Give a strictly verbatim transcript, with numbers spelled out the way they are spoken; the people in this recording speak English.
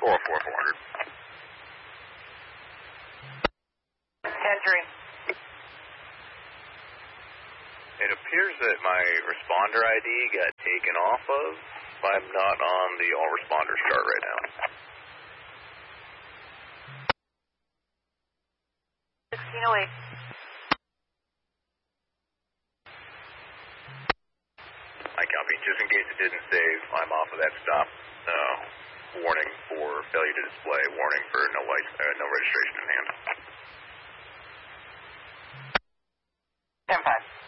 four four four hundred. Entry. It appears that my responder I D got taken off of. I'm not on the all responders chart right now. sixteen oh eight. I copy. Just in case it didn't save, I'm off of that stop. Uh, warning for failure to display. Warning for no license, uh, no registration in hand. ten five.